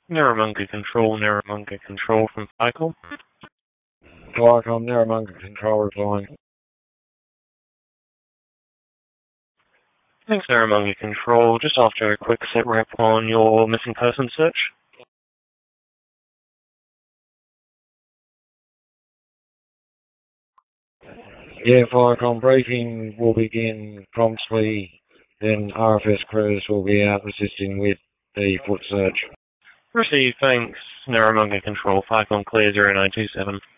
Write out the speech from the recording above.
Neuromonkey Control from FICOM. FICOM, Neuromonkey Control replying. Thanks, Neuromonkey Control. Just after a quick sit rep on your missing person search. Yeah, FICOM, briefing will begin promptly, then RFS crews will be out assisting with the foot search. Received, thanks. Neuromonkey Control, FICOM clear 0927.